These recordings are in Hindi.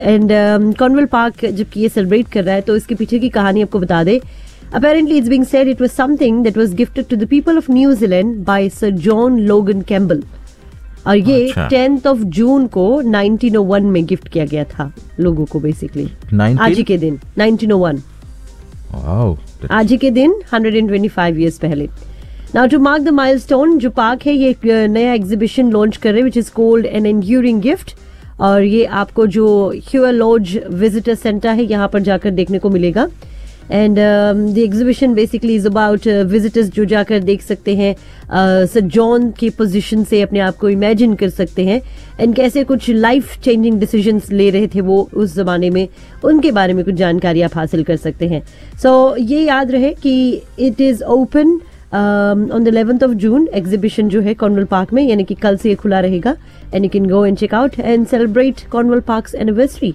एंड कॉर्नवॉल पार्क जबकि ये सेलिब्रेट कर रहा है तो इसके पीछे की कहानी आपको बता दे. Apparently, it's being said it was something that was gifted to the people of New Zealand by Sir John Logan Campbell. और ये 10th of June को 1901 में गिफ्ट किया गया था लोगों को बेसिकली. आज ही के दिन 1901. Wow. आज ही के दिन 125 years पहले. Now to mark the milestone, जो पार्क है ये एक नया एग्जीबिशन लॉन्च कर रहे हैं which is called an enduring gift. और ये आपको जो ह्यूअर लॉज विजिटर सेंटर है यहाँ पर जाकर देखने को मिलेगा. And the exhibition basically is about visitors जो जाकर देख सकते हैं सर जॉन की पोजीशन से अपने आप को इमेजिन कर सकते हैं एंड कैसे कुछ लाइफ चेंजिंग डिसीजंस ले रहे थे वो उस जमाने में, उनके बारे में कुछ जानकारी आप हासिल कर सकते हैं. सो ये याद रहे कि it is open on the 11th of June. Exhibition जो है कॉर्नवॉल पार्क में, यानी कि कल से ये खुला रहेगा and you can go and check out and celebrate Cornwall parks anniversary.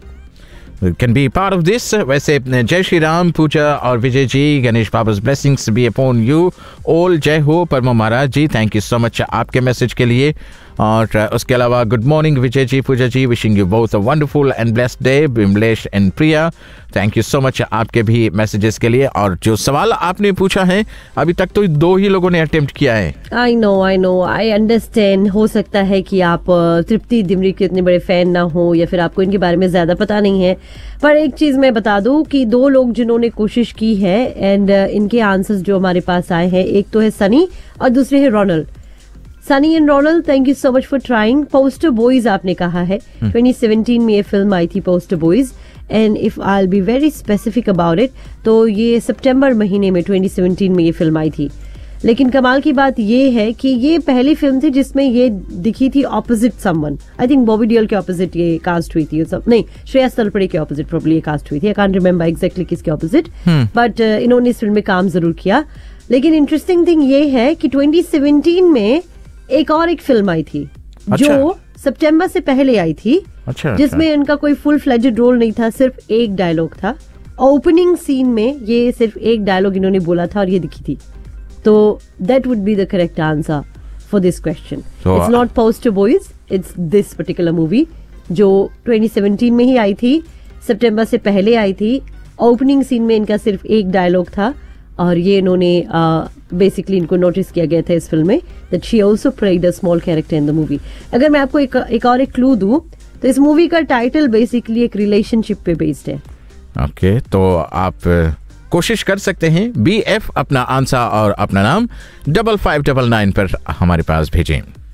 Can be part of this. वैसे जय श्री राम पूजा और Vijay ji, Ganesh बाबा's blessings be upon you all. जय हो परम महाराज जी, थैंक यू सो मच आपके मैसेज के लिए. और उसके अलावा good morning Vijay ji, Puja ji, wishing you both a wonderful and blessed day. Bimlesh and Priya, thank you so much आपके भी मैसेजेस के लिए. और जो सवाल आपने पूछा है अभी तक तो 2 ही लोगों ने अटेम्प्ट किया है. I know I understand. हो सकता है कि आप तृप्ति दिमरी के इतने बड़े फैन ना हो या फिर आपको इनके बारे में ज्यादा पता नहीं है, पर एक चीज मैं बता दूं कि 2 लोग जिन्होंने कोशिश की है एंड इनके आंसर्स जो हमारे पास आए हैं, एक तो है सनी और दूसरे है Ronald. Sunny and Ronald, thank you so much for trying. Poster boys आपने कहा है. 2017 में ये फिल्म आई थी poster boys, and if I will be very specific about it तो ये सितंबर महीने में 2017 में ये फिल्म आई थी. लेकिन कमाल की बात ये है कि ये पहली फिल्म थी जिसमें ये दिखी थी opposite someone. I think Bobby Deol के ऑपोजिट ये कास्ट हुई थी. नहीं, श्रेया तलपड़े के ऑपोजिट प्रोबब्ली ये कास्ट हुई थी. आई कांट रिमेंबर एग्जैक्टली किसके ऑपोजिट, बट इन्होंने इस फिल्म में काम जरूर किया. लेकिन इंटरेस्टिंग थिंग ये है कि 2017 में एक फिल्म आई थी जो सितंबर से पहले आई थी, जिसमें उनका कोई फुल फ्लेजेड रोल नहीं था, सिर्फ एक डायलॉग था. ओपनिंग सीन में ये सिर्फ एक डायलॉग इन्होंने बोला था और ये दिखी थी. तो that would be the correct answer for this question. It's not poster boys, it's this particular movie जो 2017 में ही आई थी, सितंबर से पहले आई थी. ओपनिंग सीन में इनका सिर्फ एक डायलॉग था और ये इन्होंने बेसिकली इनको नोटिस किया गया था इस फिल्म में that she also played a small character in the movie. अगर मैं आपको एक क्लू दूं तो इस मूवी का टाइटल बेसिकली एक रिलेशनशिप पे बेस्ड है. ओके, तो आप कोशिश कर सकते हैं BF अपना आंसर और अपना नाम 5599 पर हमारे पास भेजें.